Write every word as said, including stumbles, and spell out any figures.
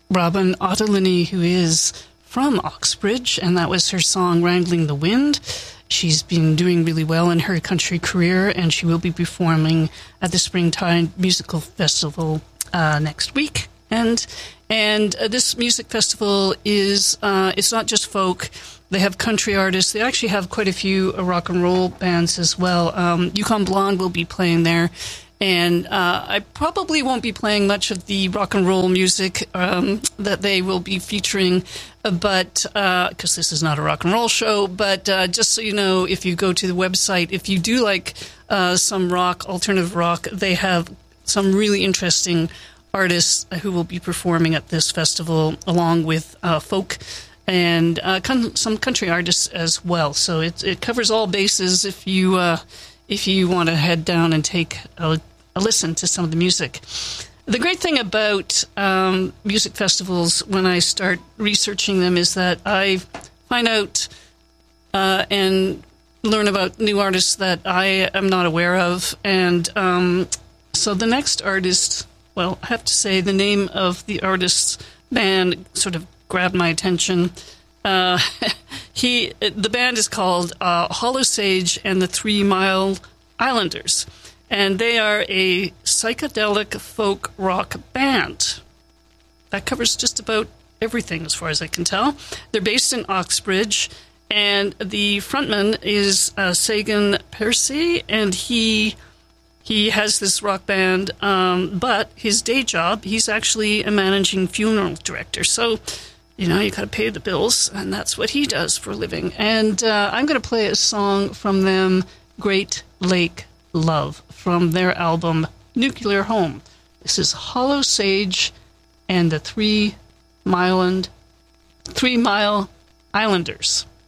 Robin Ottolini, who is from Oxbridge, and that was her song Wrangling the Wind. She's been doing really well in her country career, and she will be performing at the Springtime Musical Festival uh, next week. And and uh, this music festival is, uh, it's not just folk. They have country artists. They actually have quite a few uh, rock and roll bands as well. Um, Yukon Blonde will be playing there. And uh, I probably won't be playing much of the rock and roll music um, that they will be featuring, uh, but because uh, this is not a rock and roll show. But uh, just so you know, if you go to the website, if you do like uh, some rock, alternative rock, they have some really interesting artists who will be performing at this festival, along with uh, folk and uh, con- some country artists as well. So it, it covers all bases if you uh, if you want to head down and take a a listen to some of the music. The great thing about um, music festivals, when I start researching them, is that I find out uh, and learn about new artists that I am not aware of. And um, so the next artist, well, I have to say the name of the artist's band sort of grabbed my attention. Uh, he, the band is called uh, Hollow Sage and the Three Mile Islanders. And they are a psychedelic folk rock band. That covers just about everything as far as I can tell. They're based in Oxbridge, and the frontman is uh, Sagan Percy, and he he has this rock band, um, but his day job, he's actually a managing funeral director. So, you know, you got to pay the bills, and that's what he does for a living. And uh, I'm going to play a song from them, Great Lake Love, from their album Nuclear Home. This is Hollow Sage and the Three Mile Three Mile Islanders.